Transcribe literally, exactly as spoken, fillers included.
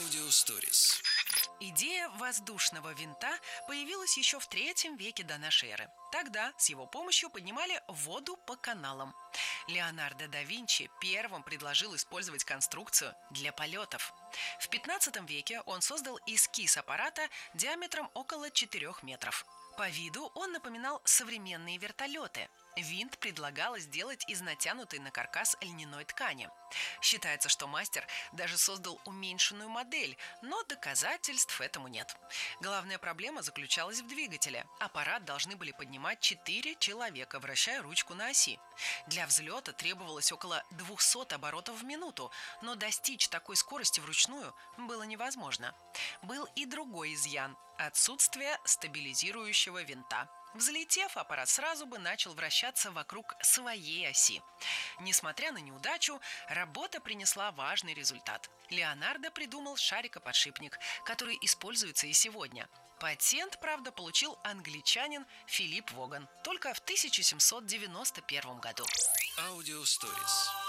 Аудиосторис. Идея воздушного винта появилась еще в третьем веке до нашей эры. Тогда с его помощью поднимали воду по каналам. Леонардо да Винчи первым предложил использовать конструкцию для полетов. В пятнадцатом веке он создал эскиз аппарата диаметром около четырёх метров. По виду он напоминал современные вертолеты. Винт предлагалось сделать из натянутой на каркас льняной ткани. Считается, что мастер даже создал уменьшенную модель, но доказательств этому нет. Главная проблема заключалась в двигателе. Аппарат должны были поднимать четыре человека, вращая ручку на оси. Для взлета требовалось около двухсот оборотов в минуту, но достичь такой скорости вручную было невозможно. Был и другой изъян – отсутствие стабилизирующего винта. Взлетев, аппарат сразу бы начал вращаться вокруг своей оси. Несмотря на неудачу, работа принесла важный результат. Леонардо придумал шарикоподшипник, который используется и сегодня. Патент, правда, получил англичанин Филипп Воган только в тысяча семьсот девяносто первом году. Аудиосторис.